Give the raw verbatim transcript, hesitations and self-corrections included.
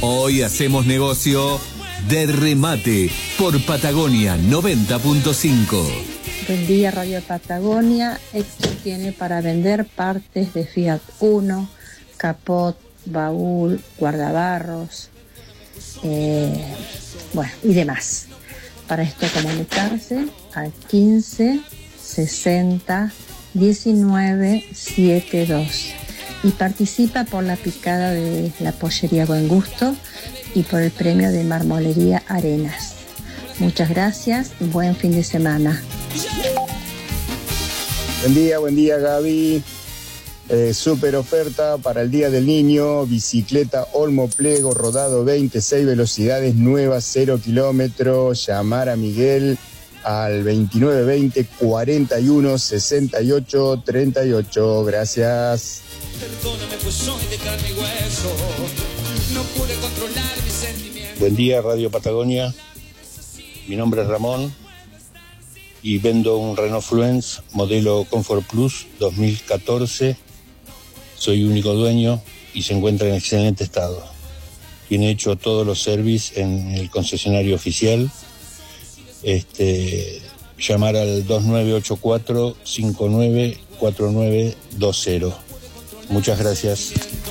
Hoy hacemos negocio de remate por Patagonia noventa punto cinco. Buen día, Radio Patagonia. Héctor tiene para vender partes de Fiat Uno, capot, baúl, guardabarros, eh, bueno, y demás. Para esto comunicarse al quince sesenta diecinueve setenta y dos y participa por la picada de la pollería Buen Gusto y por el premio de Marmolería Arenas. Muchas gracias y buen fin de semana. Buen día, buen día Gaby. Eh, super oferta para el Día del Niño, bicicleta Olmo Plego, rodado veintiséis velocidades, nuevas, cero kilómetros. Llamar a Miguel al veintinueve veinte cuarenta y uno sesenta y ocho treinta y ocho. Gracias. Perdóname, pues soy de carne y hueso. No pude controlar mis sentimientos. Buen día, Radio Patagonia. Mi nombre es Ramón y vendo un Renault Fluence modelo Comfort Plus dos mil catorce. Soy único dueño y se encuentra en excelente estado. Tiene hecho todos los servicios en el concesionario oficial. Este, llamar al dos nueve ocho cuatro cinco nueve cuatro nueve dos cero. Muchas gracias.